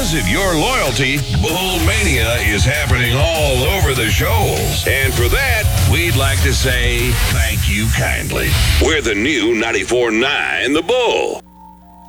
Because of your loyalty, Bull Mania is happening all over the shows. And for that, we'd like to say thank you kindly. We're the new 94.9 The Bull.